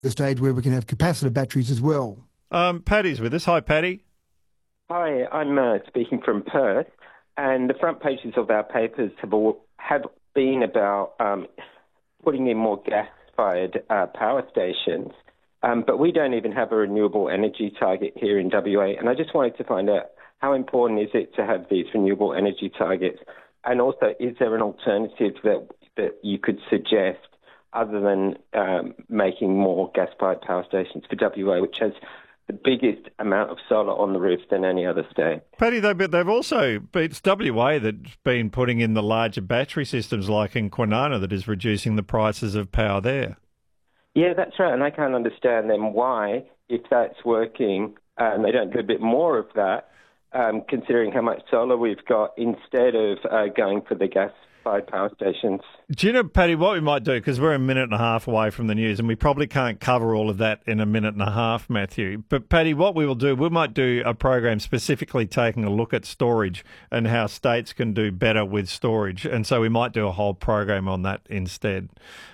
The stage where we can have capacitor batteries as well. Paddy's with us. Hi, Paddy. Hi, I'm speaking from Perth, and the front pages of our papers have been about putting in more gas-fired power stations, but we don't even have a renewable energy target here in WA, and I just wanted to find out how important is it to have these renewable energy targets, and also is there an alternative that you could suggest other than making more gas-fired power stations for WA, which has the biggest amount of solar on the roof than any other state. Paddy, they've also, it's WA that's been putting in the larger battery systems like in Kwinana that is reducing the prices of power there. Yeah, that's right, and I can't understand then why, if that's working, they don't do a bit more of that, considering how much solar we've got, instead of going for the gas-fired power stations. Do you know, Paddy, what we might do, because we're a minute and a half away from the news and we probably can't cover all of that in a minute and a half, Matthew, but Paddy, what we will do, we might do a program specifically taking a look at storage and how states can do better with storage, and so we might do a whole program on that instead.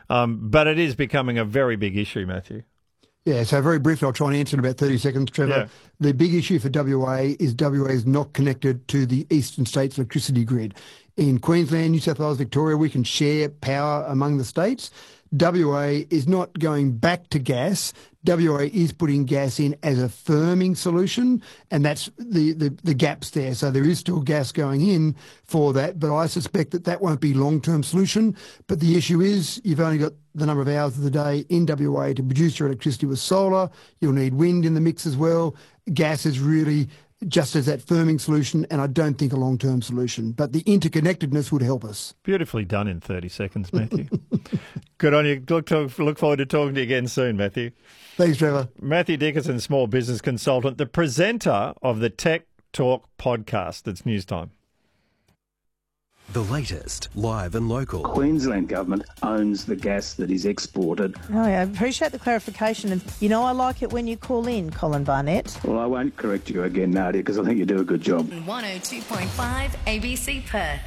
But it is becoming a very big issue, Matthew. Yeah, so very briefly, I'll try and answer in about 30 seconds, Trevor. Yeah. The big issue for WA is not connected to the eastern states' electricity grid. In Queensland, New South Wales, Victoria, we can share power among the states. WA is not going back to gas. WA is putting gas in as a firming solution, and that's the gaps there. So there is still gas going in for that, but I suspect that won't be long-term solution. But the issue is you've only got the number of hours of the day in WA to produce your electricity with solar. You'll need wind in the mix as well. Gas is really just as that firming solution, and I don't think a long-term solution. But the interconnectedness would help us. Beautifully done in 30 seconds, Matthew. Good on you. Look forward to talking to you again soon, Matthew. Thanks, Trevor. Matthew Dickinson, small business consultant, the presenter of the Tech Talk podcast. It's news time. The latest, live and local. Queensland government owns the gas that is exported. Oh, I appreciate the clarification. And, I like it when you call in, Colin Barnett. Well, I won't correct you again, Nadia, because I think you do a good job. 102.5 ABC Perth.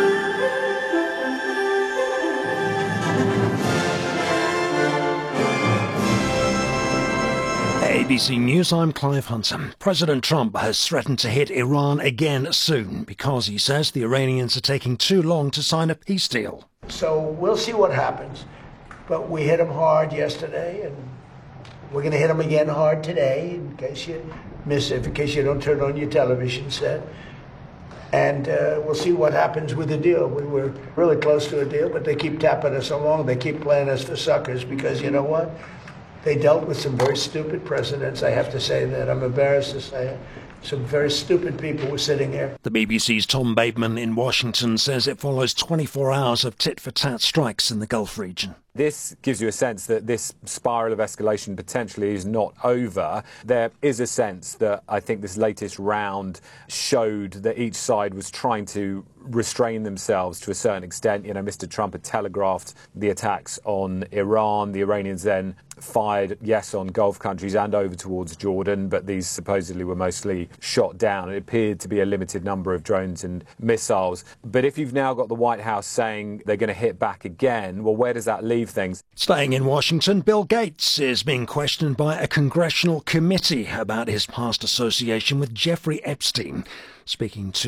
ABC News, I'm Clive Hunter. President Trump has threatened to hit Iran again soon because he says the Iranians are taking too long to sign a peace deal. So we'll see what happens. But we hit them hard yesterday, and we're going to hit them again hard today, in case you miss it, in case you don't turn on your television set. And we'll see what happens with the deal. We were really close to a deal, but they keep tapping us along. They keep playing us for suckers because you know what? They dealt with some very stupid presidents. I have to say that. I'm embarrassed to say it. Some very stupid people were sitting there. The BBC's Tom Bateman in Washington says it follows 24 hours of tit-for-tat strikes in the Gulf region. This gives you a sense that this spiral of escalation potentially is not over. There is a sense that I think this latest round showed that each side was trying to restrain themselves to a certain extent. Mr. Trump had telegraphed the attacks on Iran. The Iranians then fired, yes, on Gulf countries and over towards Jordan, but these supposedly were mostly shot down. It appeared to be a limited number of drones and missiles. But if you've now got the White House saying they're going to hit back again, well, where does that leave things? Staying in Washington, Bill Gates is being questioned by a congressional committee about his past association with Jeffrey Epstein. Speaking to